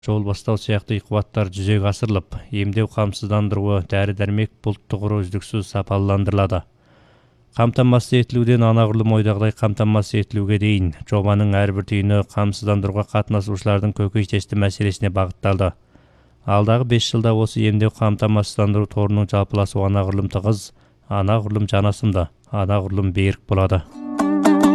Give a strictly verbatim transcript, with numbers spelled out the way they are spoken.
жол бастау сияқты кубаттар жүзеге асырылып, емдеу камсыздандыруы, дәрі-дәрмек бұлтты құру үздіксіз сапаландырылады. Қамтамасыз етілуден анағұрлым ойдағыдай қамтамасыз етілуге дейін жобаның әрбір түйіні камсыздандыруға қатынасушылардың көкейтесті мәселесіне бағытталды. Алдағы бес жылда осы емдеу қамтамасыздандыру торының жалпыласуы анағұрлым тығыз, анағұрлым жанасымды, анағұрлым берік болады.